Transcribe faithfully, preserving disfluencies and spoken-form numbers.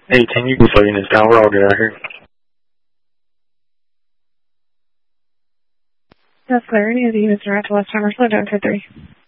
eighteen, you can slow units down. We're all good out here. That's clarity. The units are at the last timer. Slow down for three.